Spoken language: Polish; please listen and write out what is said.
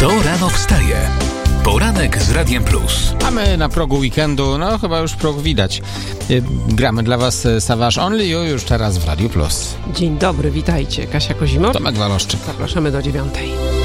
Kto rano wstaje? Poranek z Radiem Plus. A my na progu weekendu, chyba już próg widać. Gramy dla was Savage Only You już teraz w Radiu Plus. Dzień dobry, witajcie. Kasia Kozimowicz. Tomek Waloszczyk. Zapraszamy do 9:00.